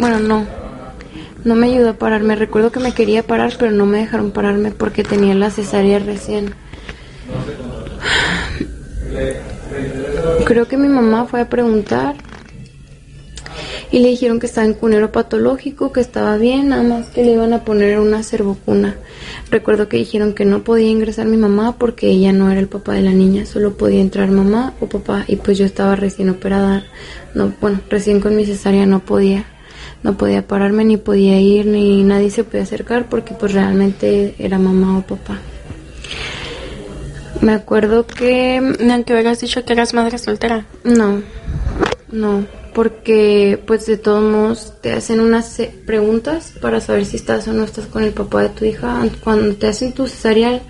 Bueno, no me ayudó a pararme. Recuerdo que me quería parar, pero no me dejaron pararme porque tenía la cesárea recién. Creo que mi mamá fue a preguntar y le dijeron que estaba en cunero patológico, que estaba bien, nada más que le iban a poner una cervocuna. Recuerdo que dijeron que no podía ingresar mi mamá porque ella no era el papá de la niña, solo podía entrar mamá o papá, y pues yo estaba recién operada, recién con mi cesárea no podía pararme, ni podía ir, ni nadie se podía acercar porque pues realmente era mamá o papá. Me acuerdo que... Aunque hubieras dicho que eras madre soltera. No, porque pues de todos modos te hacen unas preguntas para saber si estás o no estás con el papá de tu hija. Cuando te hacen tu cesárea,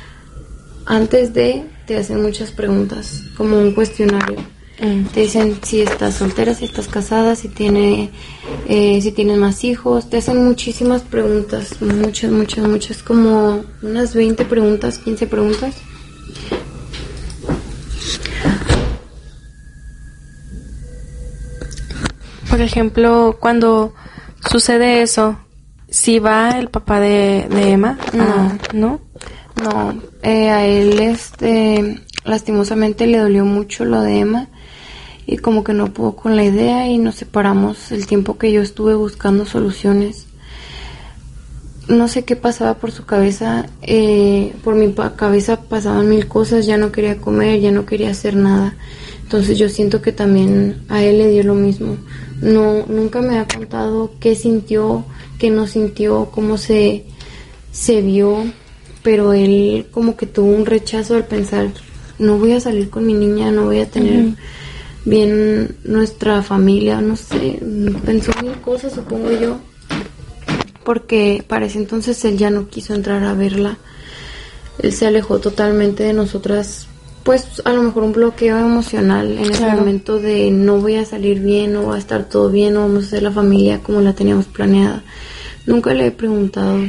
te hacen muchas preguntas, como un cuestionario. Te dicen si estás soltera, si estás casada, si tienes más hijos. Te hacen muchísimas preguntas, muchas, como unas 20 preguntas, 15 preguntas. Por ejemplo, cuando sucede eso, ¿sí va el papá de Emma? No, a él lastimosamente le dolió mucho lo de Emma y como que no pudo con la idea y nos separamos el tiempo que yo estuve buscando soluciones. No sé qué pasaba por su cabeza, por mi cabeza pasaban mil cosas, ya no quería comer, ya no quería hacer nada. Entonces yo siento que también a él le dio lo mismo. Nunca me ha contado qué sintió, qué no sintió, cómo se vio, pero él como que tuvo un rechazo al pensar, no voy a salir con mi niña, no voy a tener bien nuestra familia, no sé, pensó mil cosas, supongo yo, porque para ese entonces él ya no quiso entrar a verla. Él se alejó totalmente de nosotras, pues a lo mejor un bloqueo emocional en ese momento de no voy a salir bien, no va a estar todo bien, no vamos a hacer la familia como la teníamos planeada. Nunca le he preguntado,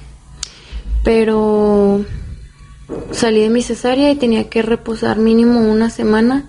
pero salí de mi cesárea y tenía que reposar mínimo una semana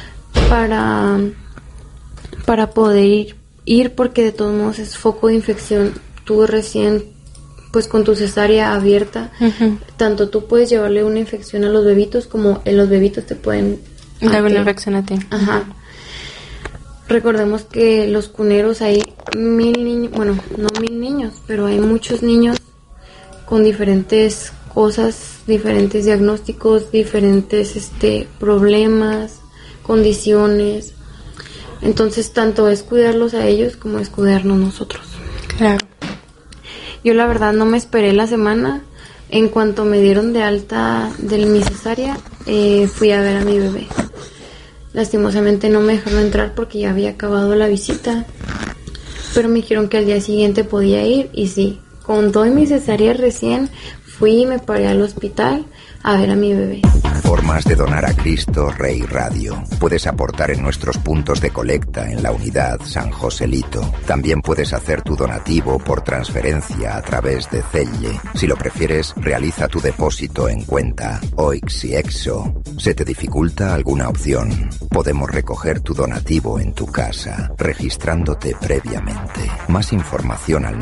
para poder ir porque de todos modos es foco de infección. Tuve recién pues con tu cesárea abierta, tanto tú puedes llevarle una infección a los bebitos como los bebitos te pueden dar una infección a ti. Recordemos que los cuneros hay 1000 niños, bueno, no 1000 niños, pero hay muchos niños con diferentes cosas, diferentes diagnósticos, diferentes problemas, condiciones. Entonces tanto es cuidarlos a ellos como es cuidarnos nosotros. Claro. Yo la verdad no me esperé la semana. En cuanto me dieron de alta de mi cesárea, fui a ver a mi bebé. Lastimosamente no me dejaron entrar porque ya había acabado la visita, pero me dijeron que al día siguiente podía ir y sí, con todo mi cesárea recién fui y me paré al hospital a ver a mi bebé. Formas de donar a Cristo Rey Radio. Puedes aportar en nuestros puntos de colecta en la unidad San Joselito. También puedes hacer tu donativo por transferencia a través de Zelle. Si lo prefieres, realiza tu depósito en cuenta OIX y EXO. ¿Se te dificulta alguna opción? Podemos recoger tu donativo en tu casa, registrándote previamente. Más información al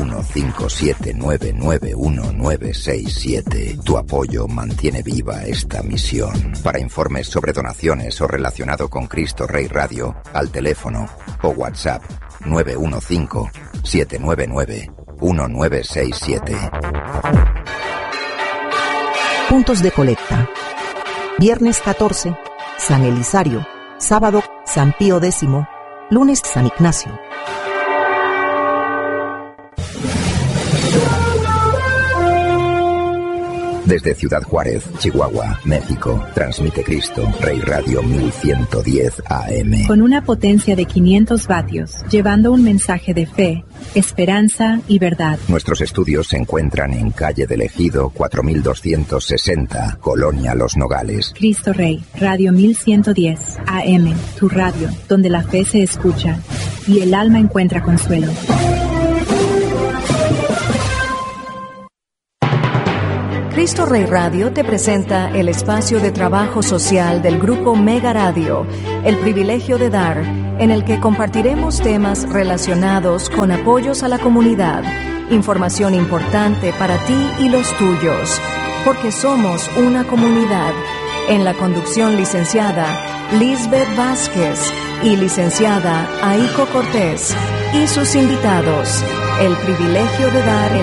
915799197. Tu apoyo mantiene viva esta misión. Para informes sobre donaciones o relacionado con Cristo Rey Radio, al teléfono o WhatsApp 915-799-1967. Puntos de colecta. Viernes 14, San Elisario. Sábado, San Pío X. Lunes, San Ignacio. Desde Ciudad Juárez, Chihuahua, México, transmite Cristo Rey Radio 1110 AM. Con una potencia de 500 vatios, llevando un mensaje de fe, esperanza y verdad. Nuestros estudios se encuentran en calle del Ejido 4260, Colonia Los Nogales. Cristo Rey, Radio 1110 AM, tu radio, donde la fe se escucha y el alma encuentra consuelo. Cristo Rey Radio te presenta el espacio de trabajo social del Grupo Mega Radio, El Privilegio de Dar, en el que compartiremos temas relacionados con apoyos a la comunidad, información importante para ti y los tuyos, porque somos una comunidad. En la conducción, licenciada Lisbeth Vázquez y licenciada Aiko Cortés, y sus invitados, el privilegio de dar.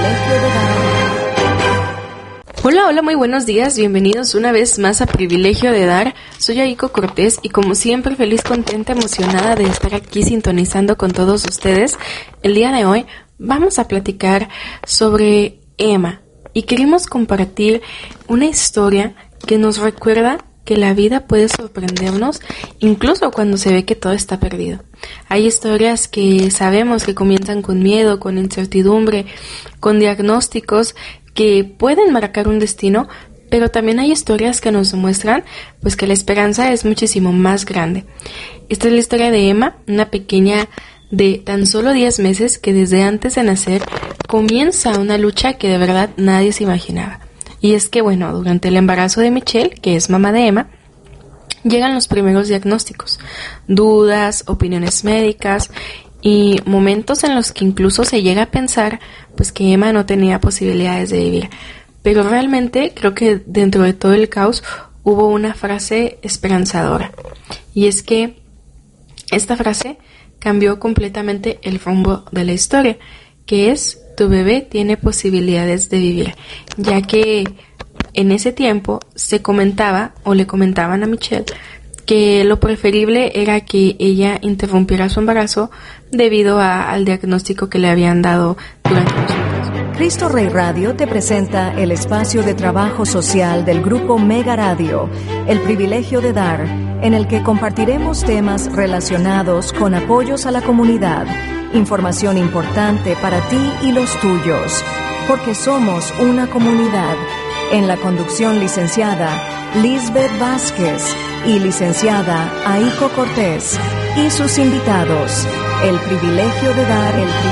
Hola, muy buenos días, bienvenidos una vez más a Privilegio de Dar. Soy Aiko Cortés y como siempre feliz, contenta, emocionada de estar aquí sintonizando con todos ustedes. El día de hoy vamos a platicar sobre Emma y queremos compartir una historia que nos recuerda que la vida puede sorprendernos incluso cuando se ve que todo está perdido. Hay historias que sabemos que comienzan con miedo, con incertidumbre, con diagnósticos que pueden marcar un destino, pero también hay historias que nos demuestran pues que la esperanza es muchísimo más grande. Esta es la historia de Emma, una pequeña de tan solo 10 meses que desde antes de nacer comienza una lucha que de verdad nadie se imaginaba. Y es que durante el embarazo de Michelle, que es mamá de Emma, llegan los primeros diagnósticos, dudas, opiniones médicas y momentos en los que incluso se llega a pensar pues que Emma no tenía posibilidades de vivir. Pero realmente creo que dentro de todo el caos hubo una frase esperanzadora. Y es que esta frase cambió completamente el rumbo de la historia, que es: tu bebé tiene posibilidades de vivir, ya que en ese tiempo se comentaba o le comentaban a Michelle que lo preferible era que ella interrumpiera su embarazo debido al diagnóstico que le habían dado durante los embarazo. Cristo Rey Radio te presenta el espacio de trabajo social del grupo Mega Radio, el privilegio de dar, en el que compartiremos temas relacionados con apoyos a la comunidad, información importante para ti y los tuyos, porque somos una comunidad. En la conducción, licenciada Lisbeth Vázquez y licenciada Aiko Cortés, y sus invitados, el privilegio de dar.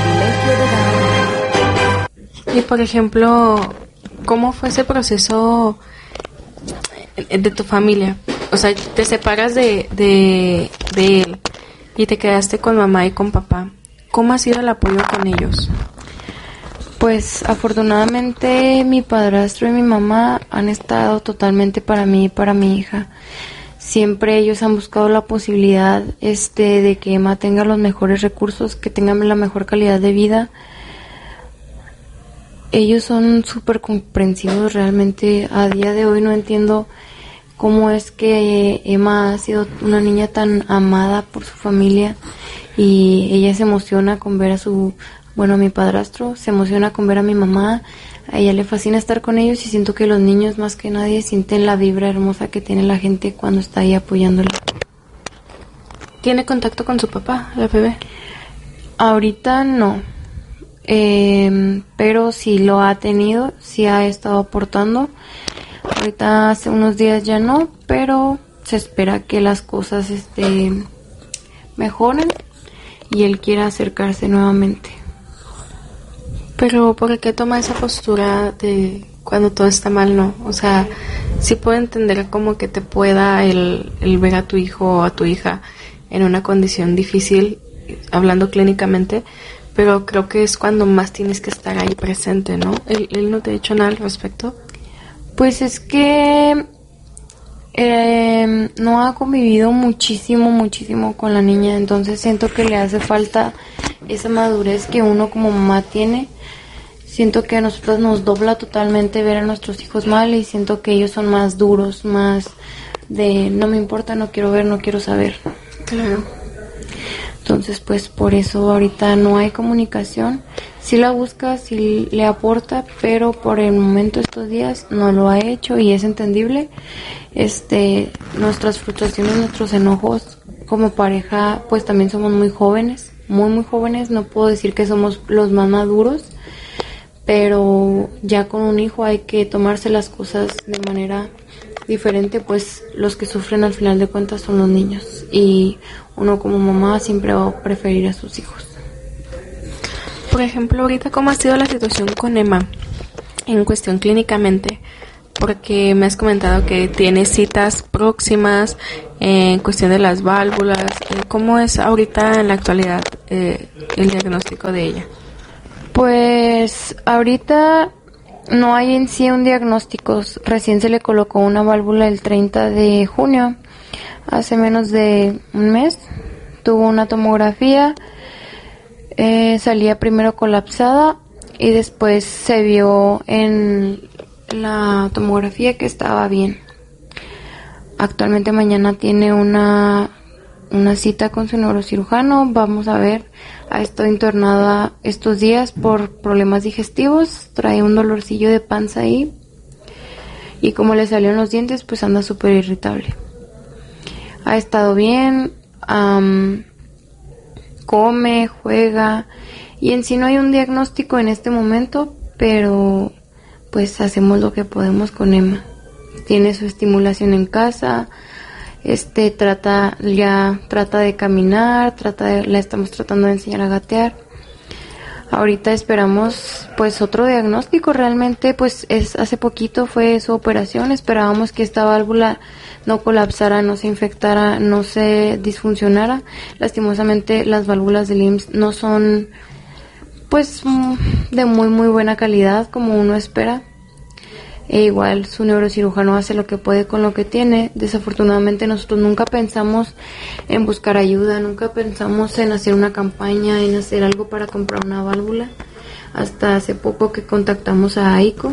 Y por ejemplo, ¿cómo fue ese proceso de tu familia? O sea, te separas de él y te quedaste con mamá y con papá. ¿Cómo ha sido el apoyo con ellos? Pues afortunadamente mi padrastro y mi mamá han estado totalmente para mí y para mi hija. Siempre ellos han buscado la posibilidad de que Emma tenga los mejores recursos, que tenga la mejor calidad de vida. Ellos son súper comprensivos realmente. A día de hoy no entiendo cómo es que Emma ha sido una niña tan amada por su familia, y ella se emociona con ver a mi padrastro, se emociona con ver a mi mamá. A ella le fascina estar con ellos y siento que los niños más que nadie sienten la vibra hermosa que tiene la gente cuando está ahí apoyándola. ¿Tiene contacto con su papá, la bebé? Ahorita no, pero sí lo ha tenido, sí ha estado aportando. Ahorita hace unos días ya no, pero se espera que las cosas mejoren y él quiera acercarse nuevamente. Pero ¿por qué toma esa postura de cuando todo está mal, no? O sea, sí puedo entender como que te pueda el ver a tu hijo o a tu hija en una condición difícil, hablando clínicamente, pero creo que es cuando más tienes que estar ahí presente, ¿no? ¿Él no te ha dicho nada al respecto? Pues es que no ha convivido muchísimo con la niña, entonces siento que le hace falta esa madurez que uno como mamá tiene. Siento que a nosotros nos dobla totalmente ver a nuestros hijos mal, y siento que ellos son más duros, más de no me importa, no quiero ver, no quiero saber. Claro. Entonces pues por eso ahorita no hay comunicación. Sí la busca, sí le aporta, pero por el momento estos días no lo ha hecho, y es entendible. Nuestras frustraciones, nuestros enojos como pareja, pues también somos muy jóvenes, muy jóvenes. No puedo decir que somos los más maduros, pero ya con un hijo hay que tomarse las cosas de manera diferente, pues los que sufren al final de cuentas son los niños, y uno como mamá siempre va a preferir a sus hijos. Por ejemplo, ahorita, ¿cómo ha sido la situación con Emma en cuestión clínicamente? Porque me has comentado que tiene citas próximas, en cuestión de las válvulas. ¿Cómo es ahorita en la actualidad el diagnóstico de ella? Pues ahorita no hay en sí un diagnóstico. Recién se le colocó una válvula el 30 de junio, hace menos de un mes. Tuvo una tomografía, salía primero colapsada y después se vio en la tomografía que estaba bien. Actualmente mañana tiene una cita con su neurocirujano. Vamos a ver, ha estado internada estos días por problemas digestivos, trae un dolorcillo de panza ahí y como le salieron los dientes pues anda súper irritable. Ha estado bien, come, juega y en sí no hay un diagnóstico en este momento, pero pues hacemos lo que podemos con Emma. Tiene su estimulación en casa, trata de caminar, la estamos tratando de enseñar a gatear. Ahorita esperamos pues otro diagnóstico. Realmente pues hace poquito fue su operación. Esperábamos que esta válvula no colapsara, no se infectara, no se disfuncionara. Lastimosamente las válvulas del IMSS no son pues de muy muy buena calidad como uno espera. E igual su neurocirujano hace lo que puede con lo que tiene. Desafortunadamente nosotros nunca pensamos en buscar ayuda, nunca pensamos en hacer una campaña, en hacer algo para comprar una válvula. Hasta hace poco que contactamos a AICO.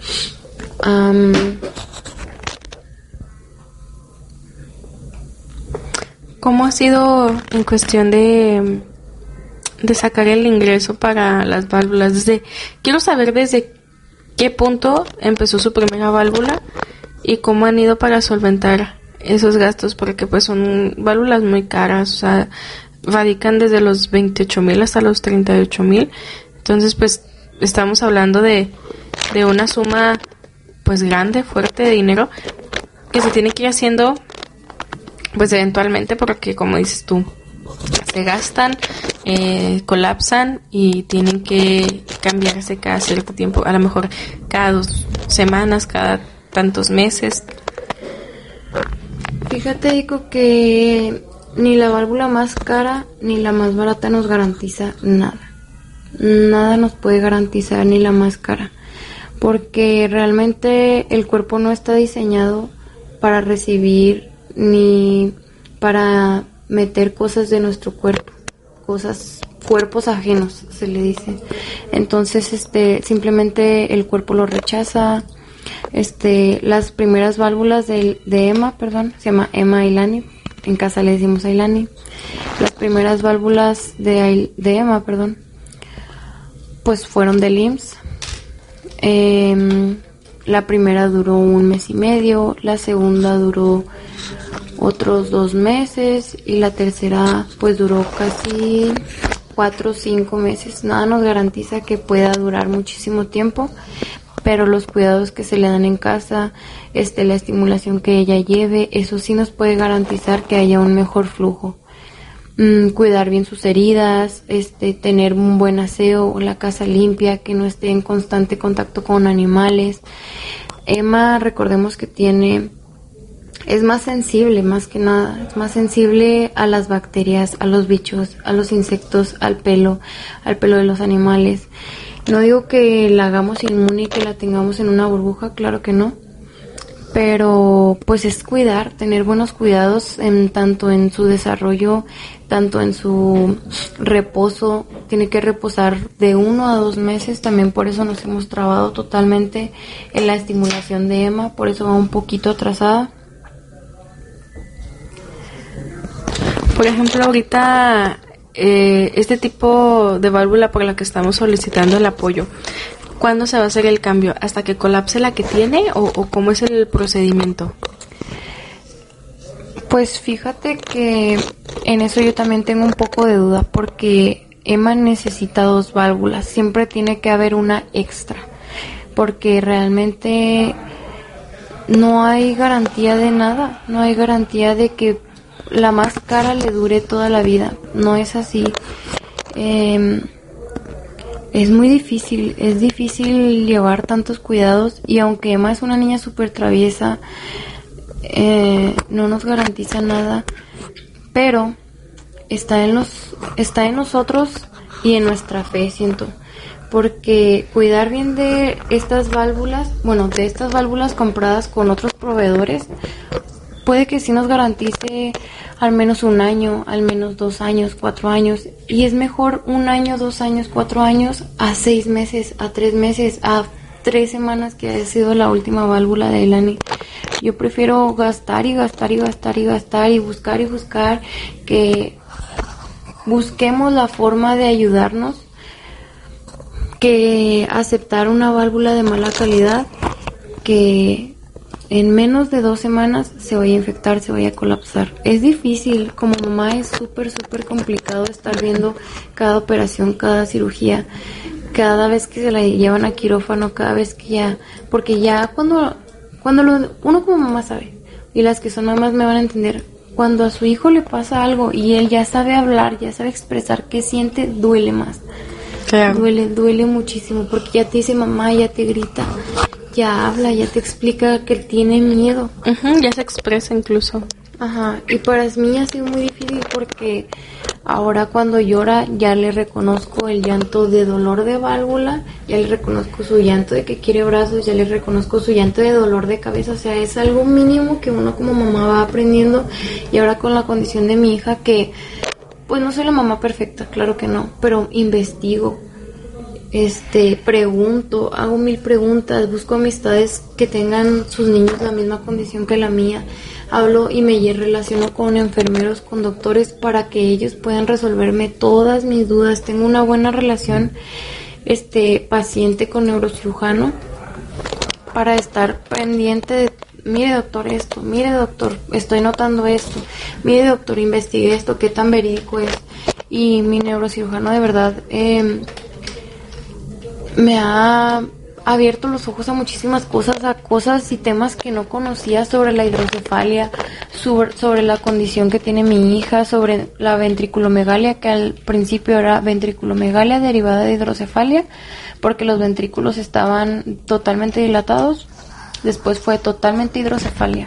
¿Cómo ha sido en cuestión de sacar el ingreso para las válvulas? Quiero saber desde qué punto empezó su primera válvula y cómo han ido para solventar esos gastos, porque pues son válvulas muy caras, o sea, radican desde los 28,000 hasta los 38,000. Entonces pues estamos hablando de una suma pues grande, fuerte de dinero que se tiene que ir haciendo pues eventualmente, porque como dices tú, se gastan, colapsan y tienen que cambiarse cada cierto tiempo, a lo mejor cada 2 semanas, cada tantos meses. Fíjate, Dico, que ni la válvula más cara ni la más barata nos garantiza nada. Nada nos puede garantizar, ni la más cara, porque realmente el cuerpo no está diseñado para recibir ni para meter cosas de nuestro cuerpo, cuerpos ajenos se le dice. Entonces simplemente el cuerpo lo rechaza. Las primeras válvulas de Emma, se llama Emma Ailani, en casa le decimos Ailani. Las primeras válvulas de Emma, pues fueron del IMSS. La primera duró 1 mes y medio, la segunda duró otros 2 meses y la tercera pues duró casi 4 o 5 meses. Nada nos garantiza que pueda durar muchísimo tiempo, pero los cuidados que se le dan en casa, la estimulación que ella lleve, eso sí nos puede garantizar que haya un mejor flujo. Cuidar bien sus heridas, tener un buen aseo, la casa limpia, que no esté en constante contacto con animales. Emma, recordemos que es más sensible, más que nada, es más sensible a las bacterias, a los bichos, a los insectos, al pelo de los animales. No digo que la hagamos inmune y que la tengamos en una burbuja, claro que no, pero pues es tener buenos cuidados tanto en su desarrollo, tanto en su reposo. Tiene que reposar de 1 a 2 meses, también por eso nos hemos trabado totalmente en la estimulación de Emma, por eso va un poquito atrasada. Por ejemplo, ahorita este tipo de válvula por la que estamos solicitando el apoyo, ¿cuándo se va a hacer el cambio? ¿Hasta que colapse la que tiene o cómo es el procedimiento? Pues fíjate que en eso yo también tengo un poco de duda, porque Emma necesita 2 válvulas, siempre tiene que haber una extra, porque realmente no hay garantía de nada, no hay garantía de que la más cara le dure toda la vida, no es así. Es muy difícil, es difícil llevar tantos cuidados, y aunque Emma es una niña súper traviesa, no nos garantiza nada, pero está en nosotros y en nuestra fe, siento, porque cuidar bien de estas válvulas compradas con otros proveedores, puede que sí nos garantice al menos 1 año, al menos 2 años, 4 años, y es mejor 1 año, 2 años, 4 años a 6 meses, a 3 meses, a 3 semanas que ha sido la última válvula de Elani. Yo prefiero gastar y gastar y gastar y gastar y buscar, que busquemos la forma de ayudarnos, que aceptar una válvula de mala calidad que en menos de 2 semanas se vaya a infectar, se vaya a colapsar. Es difícil, como mamá es súper complicado estar viendo cada operación, cada cirugía, cada vez que se la llevan a quirófano, cada vez que ya, porque ya cuando uno como mamá sabe, y las que son mamás me van a entender, cuando a su hijo le pasa algo y él ya sabe hablar, ya sabe expresar qué siente, duele más. Claro. Duele muchísimo, porque ya te dice mamá, ya te grita, ya habla, ya te explica que tiene miedo. Ya se expresa incluso. Ajá, y para mí ha sido muy difícil porque ahora cuando llora ya le reconozco el llanto de dolor de válvula, ya le reconozco su llanto de que quiere brazos, ya le reconozco su llanto de dolor de cabeza, o sea, es algo mínimo que uno como mamá va aprendiendo. Y ahora con la condición de mi hija, que pues no soy la mamá perfecta, claro que no, pero investigo, pregunto, hago 1000 preguntas, busco amistades que tengan sus niños la misma condición que la mía, hablo y me relaciono con enfermeros, con doctores, para que ellos puedan resolverme todas mis dudas. Tengo una buena relación paciente con neurocirujano, para estar pendiente de, mire doctor esto, mire doctor, estoy notando esto, mire doctor, investigue esto, qué tan verídico es. Y mi neurocirujano de verdad me ha abierto los ojos a muchísimas cosas, a cosas y temas que no conocía sobre la hidrocefalia, sobre la condición que tiene mi hija, sobre la ventriculomegalia, que al principio era ventriculomegalia derivada de hidrocefalia, porque los ventrículos estaban totalmente dilatados, después fue totalmente hidrocefalia.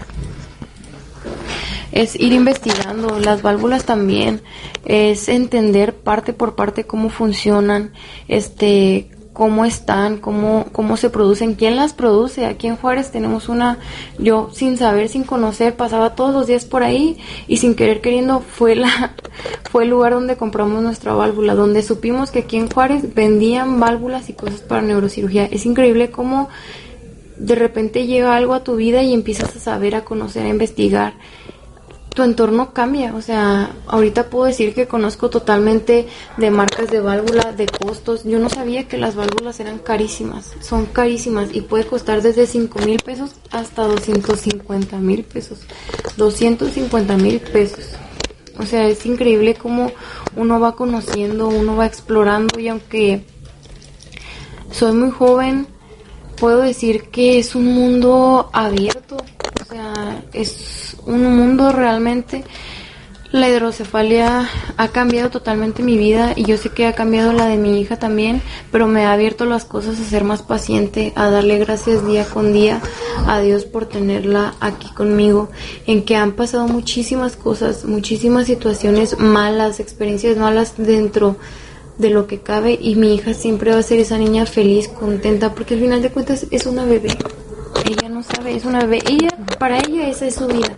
Es ir investigando, las válvulas también, es entender parte por parte cómo funcionan, cómo están, cómo se producen, quién las produce. Aquí en Juárez tenemos una, yo sin saber, sin conocer, pasaba todos los días por ahí y sin querer queriendo fue el lugar donde compramos nuestra válvula, donde supimos que aquí en Juárez vendían válvulas y cosas para neurocirugía. Es increíble cómo de repente llega algo a tu vida y empiezas a saber, a conocer, a investigar. Tu entorno cambia, o sea, ahorita puedo decir que conozco totalmente de marcas de válvula, de costos. Yo no sabía que las válvulas eran carísimas, son carísimas y puede costar desde 5,000 pesos hasta 250,000 pesos. 250,000 pesos. O sea, es increíble cómo uno va conociendo, uno va explorando, y aunque soy muy joven, puedo decir que es un mundo abierto, o sea, es un mundo realmente. La hidrocefalia ha cambiado totalmente mi vida y yo sé que ha cambiado la de mi hija también, pero me ha abierto las cosas a ser más paciente, a darle gracias día con día a Dios por tenerla aquí conmigo, en que han pasado muchísimas cosas, muchísimas situaciones malas, experiencias malas dentro de lo que cabe, y mi hija siempre va a ser esa niña feliz, contenta, porque al final de cuentas es una bebé. Ella no sabe, es una bebé. Para ella esa es su vida.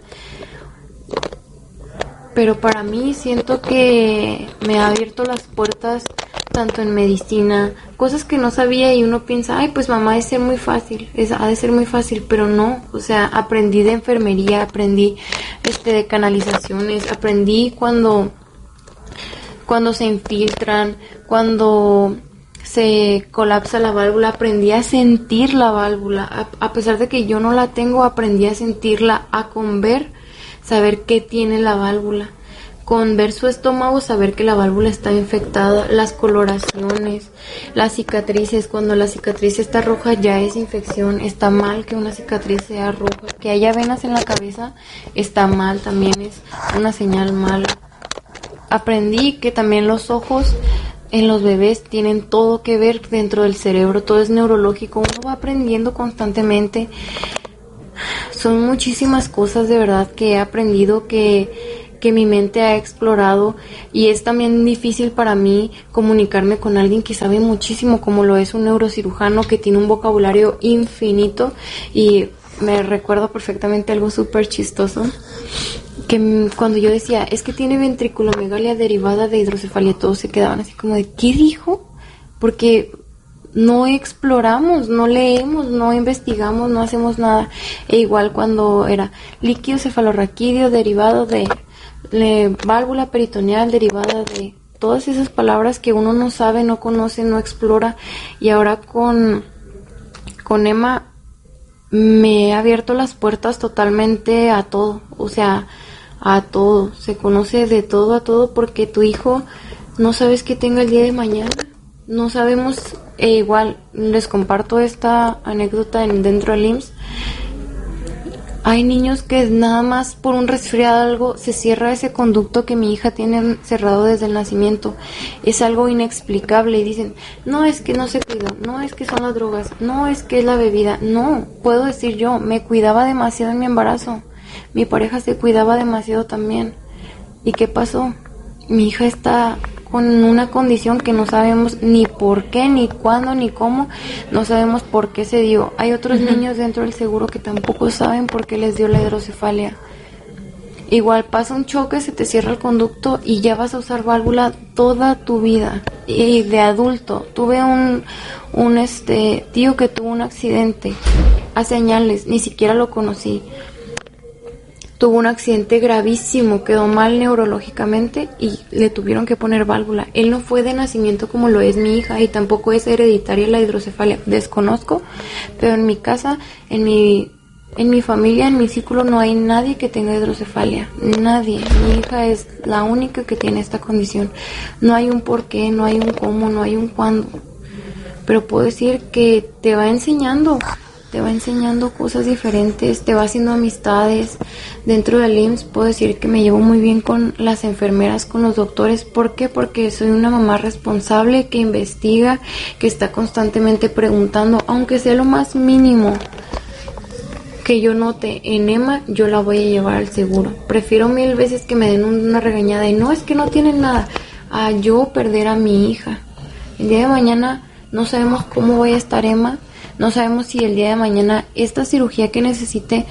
Pero para mí siento que me ha abierto las puertas tanto en medicina, cosas que no sabía, y uno piensa, ay, pues mamá, ha de ser muy fácil, ha de ser muy fácil, pero no. O sea, aprendí de enfermería, aprendí de canalizaciones, aprendí cuando se infiltran, cuando se colapsa la válvula, aprendí a sentir la válvula, a pesar de que yo no la tengo, aprendí a sentirla, con ver, saber qué tiene la válvula, con ver su estómago, saber que la válvula está infectada, las coloraciones, las cicatrices. Cuando la cicatriz está roja ya es infección, está mal que una cicatriz sea roja, que haya venas en la cabeza está mal, también es una señal mala. Aprendí que también los ojos en los bebés tienen todo que ver dentro del cerebro, todo es neurológico, uno va aprendiendo constantemente. Son muchísimas cosas de verdad que he aprendido, que mi mente ha explorado, y es también difícil para mí comunicarme con alguien que sabe muchísimo, como lo es un neurocirujano que tiene un vocabulario infinito. Y me recuerdo perfectamente algo súper chistoso, que cuando yo decía, es que tiene ventriculomegalia derivada de hidrocefalia, todos se quedaban así como de, ¿qué dijo? Porque no exploramos, no leemos, no investigamos, no hacemos nada. E igual cuando era líquido cefalorraquídeo derivado de válvula peritoneal derivada de, todas esas palabras que uno no sabe, no conoce, no explora. Y ahora con Emma me he abierto las puertas totalmente a todo, o sea, a todo. Se conoce de todo a todo, porque tu hijo no sabes qué tenga el día de mañana, no sabemos. Igual les comparto esta anécdota dentro del IMSS. Hay niños que nada más por un resfriado algo se cierra ese conducto que mi hija tiene cerrado desde el nacimiento. Es algo inexplicable y dicen, no, es que no se cuidó, no, es que son las drogas, no, es que es la bebida. No, puedo decir yo, me cuidaba demasiado en mi embarazo. Mi pareja se cuidaba demasiado también. ¿Y qué pasó? Mi hija está con una condición que no sabemos ni por qué, ni cuándo, ni cómo. No sabemos por qué se dio. Hay otros niños dentro del seguro que tampoco saben por qué les dio la hidrocefalia. Igual pasa un choque, se te cierra el conducto y ya vas a usar válvula toda tu vida. Y de adulto, tuve un tío que tuvo un accidente hace años, ni siquiera lo conocí. Tuvo un accidente gravísimo, quedó mal neurológicamente y le tuvieron que poner válvula. Él no fue de nacimiento como lo es mi hija, y tampoco es hereditaria la hidrocefalia. Desconozco, pero en mi casa, en mi familia, en mi círculo, no hay nadie que tenga hidrocefalia. Nadie. Mi hija es la única que tiene esta condición. No hay un por qué, no hay un cómo, no hay un cuándo. Pero puedo decir que te va enseñando cosas diferentes, te va haciendo amistades. Dentro del IMSS puedo decir que me llevo muy bien con las enfermeras, con los doctores. ¿Por qué? Porque soy una mamá responsable que investiga, que está constantemente preguntando, aunque sea lo más mínimo que yo note en Emma, yo la voy a llevar al seguro. Prefiero 1000 veces que me den una regañada y no, es que no tienen nada, a yo perder a mi hija. El día de mañana no sabemos cómo voy a estar Emma. No sabemos si el día de mañana esta cirugía que necesita,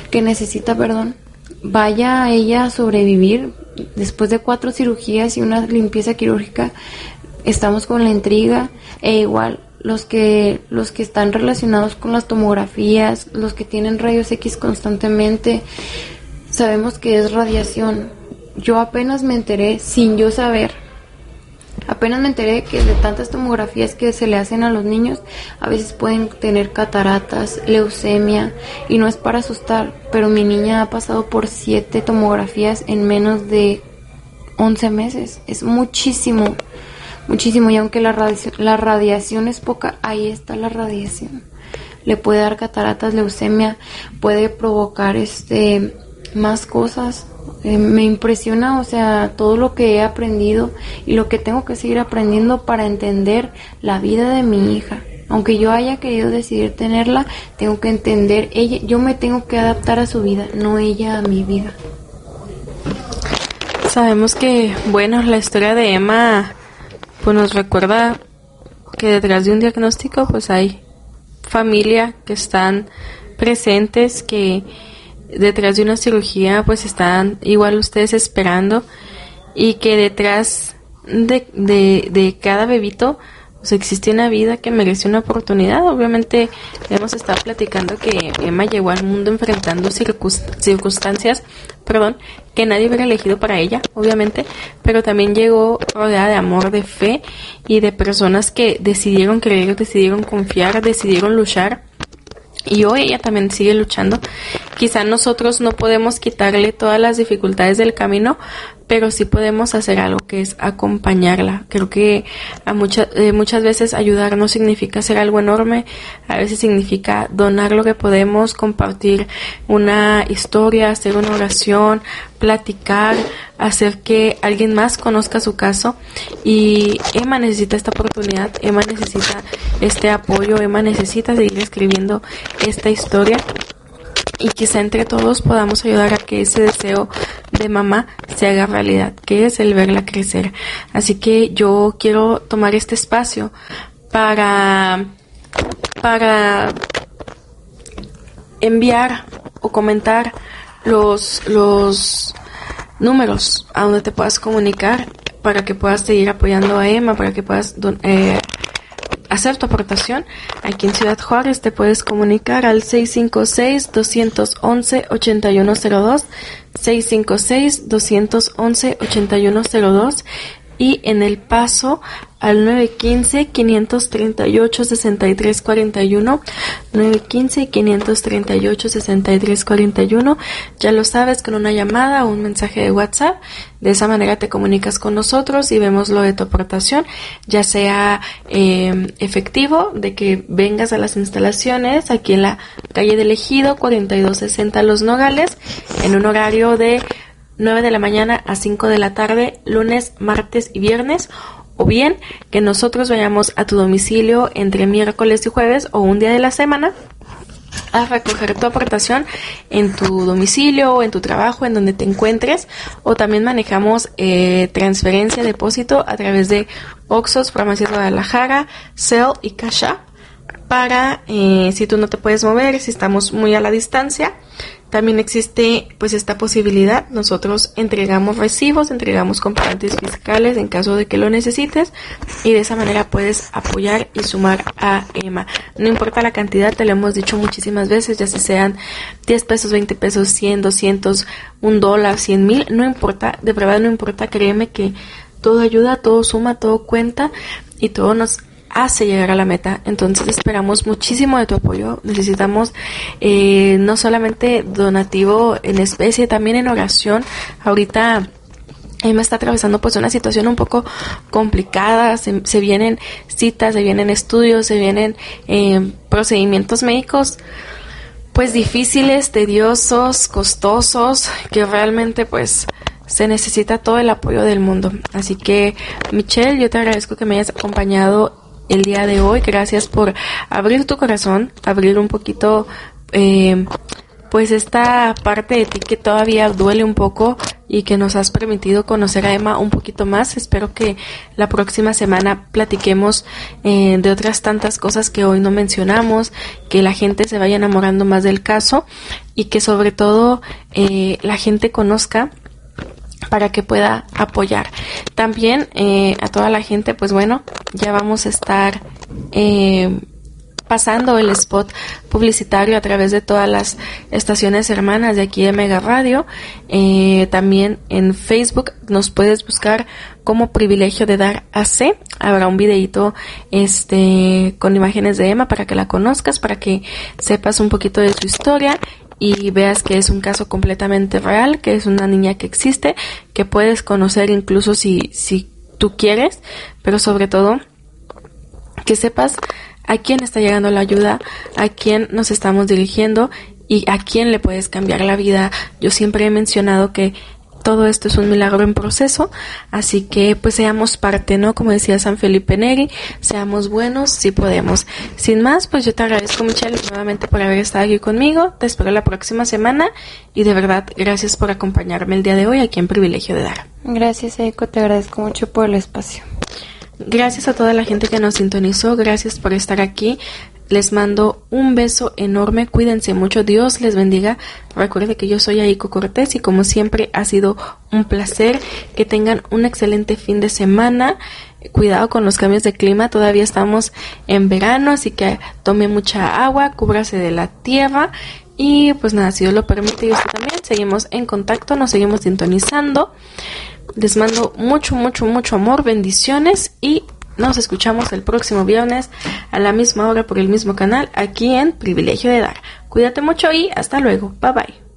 vaya a ella a sobrevivir. Después de 4 cirugías y una limpieza quirúrgica, estamos con la intriga. E igual, los que están relacionados con las tomografías, los que tienen rayos X constantemente, sabemos que es radiación. Yo apenas me enteré, sin yo saber, que de tantas tomografías que se le hacen a los niños, a veces pueden tener cataratas, leucemia, y no es para asustar, pero mi niña ha pasado por 7 tomografías en menos de 11 meses. Es muchísimo, muchísimo, y aunque la radiación es poca, ahí está la radiación. Le puede dar cataratas, leucemia, puede provocar más cosas. Me impresiona, o sea, todo lo que he aprendido y lo que tengo que seguir aprendiendo para entender la vida de mi hija. Aunque yo haya querido decidir tenerla, tengo que entender yo me tengo que adaptar a su vida, no ella a mi vida. Sabemos que, bueno, la historia de Emma pues nos recuerda que detrás de un diagnóstico pues hay familia que están presentes, que detrás de una cirugía pues están igual ustedes esperando, y que detrás de cada bebito pues existe una vida que merece una oportunidad. Obviamente hemos estado platicando que Emma llegó al mundo enfrentando circunstancias que nadie hubiera elegido para ella, obviamente, pero también llegó rodeada de amor, de fe y de personas que decidieron creer, decidieron confiar, decidieron luchar. Y hoy ella también sigue luchando. Quizá nosotros no podemos quitarle todas las dificultades del camino, pero sí podemos hacer algo, que es acompañarla. Creo que muchas veces ayudar no significa hacer algo enorme, a veces significa donar lo que podemos, compartir una historia, hacer una oración, platicar, hacer que alguien más conozca su caso. Y Emma necesita esta oportunidad, Emma necesita este apoyo, Emma necesita seguir escribiendo esta historia. y quizá entre todos podamos ayudar a que ese deseo de mamá se haga realidad, que es el verla crecer. Así que yo quiero tomar este espacio para enviar o comentar los números a donde te puedas comunicar para que puedas seguir apoyando a Emma, para que puedas hacer tu aportación. Aquí en Ciudad Juárez te puedes comunicar al 656-211-8102, 656-211-8102, y en El Paso al 915-538-6341, 915-538-6341. Ya lo sabes, con una llamada o un mensaje de WhatsApp. De esa manera te comunicas con nosotros y vemos lo de tu aportación, ya sea efectivo, de que vengas a las instalaciones aquí en la calle del Ejido 4260 Los Nogales, en un horario de 9 de la mañana a 5 de la tarde, lunes, martes y viernes, o bien que nosotros vayamos a tu domicilio entre miércoles y jueves o un día de la semana a recoger tu aportación en tu domicilio o en tu trabajo, en donde te encuentres, o también manejamos transferencia, depósito a través de Oxxos, Farmacias Guadalajara, Cel y Cash App, para si tú no te puedes mover, si estamos muy a la distancia. También existe pues esta posibilidad. Nosotros entregamos recibos, entregamos comprobantes fiscales en caso de que lo necesites, y de esa manera puedes apoyar y sumar a Emma. No importa la cantidad, te lo hemos dicho muchísimas veces, ya si sean 10 pesos, 20 pesos, 100, 200, $1, 100,000, no importa, de verdad no importa, créeme que todo ayuda, todo suma, todo cuenta y todo nos hace llegar a la meta. Entonces esperamos muchísimo de tu apoyo. Necesitamos no solamente donativo en especie, también en oración. Ahorita Emma está atravesando pues una situación un poco complicada, se vienen citas, se vienen estudios, se vienen procedimientos médicos pues difíciles, tediosos, costosos, que realmente pues se necesita todo el apoyo del mundo. Así que Michelle, yo te agradezco que me hayas acompañado el día de hoy. Gracias por abrir tu corazón, abrir un poquito pues esta parte de ti que todavía duele un poco y que nos has permitido conocer a Emma un poquito más. Espero que la próxima semana platiquemos de otras tantas cosas que hoy no mencionamos, que la gente se vaya enamorando más del caso y que sobre todo la gente conozca para que pueda apoyar. También a toda la gente, pues bueno, ya vamos a estar pasando el spot publicitario a través de todas las estaciones hermanas de aquí de Mega Radio. También en Facebook nos puedes buscar como Privilegio de Dar AC. Habrá un videito con imágenes de Emma para que la conozcas, para que sepas un poquito de su historia y veas que es un caso completamente real, que es una niña que existe, que puedes conocer incluso si tú quieres, pero sobre todo que sepas a quién está llegando la ayuda, a quién nos estamos dirigiendo y a quién le puedes cambiar la vida. Yo siempre he mencionado que todo esto es un milagro en proceso, así que pues seamos parte, ¿no? Como decía San Felipe Neri, seamos buenos si podemos. Sin más, pues yo te agradezco, Michelle, nuevamente por haber estado aquí conmigo. Te espero la próxima semana y de verdad gracias por acompañarme el día de hoy aquí en Privilegio de Dar. Gracias, Eiko, te agradezco mucho por el espacio. Gracias a toda la gente que nos sintonizó, gracias por estar aquí. Les mando un beso enorme, cuídense mucho, Dios les bendiga. Recuerde que yo soy Eiko Cortés y como siempre ha sido un placer. Que tengan un excelente fin de semana. Cuidado con los cambios de clima, todavía estamos en verano, así que tome mucha agua, cúbrase de la tierra. Y pues nada, si Dios lo permite y usted también, seguimos en contacto, nos seguimos sintonizando. Les mando mucho, mucho, mucho amor, bendiciones y nos escuchamos el próximo viernes a la misma hora por el mismo canal aquí en Privilegio de Dar. Cuídate mucho y hasta luego. Bye bye.